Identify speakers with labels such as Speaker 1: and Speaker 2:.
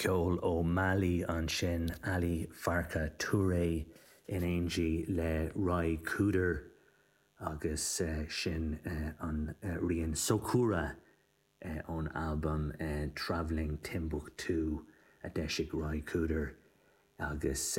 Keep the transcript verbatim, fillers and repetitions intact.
Speaker 1: ceol ó Mali an sin Ali Farka Touré in Aingi le Rai Cooder agus uh, sin uh, an uh, Rian Sokura uh, on album uh, Travelling Timbuktu a deisig Rai Cooder agus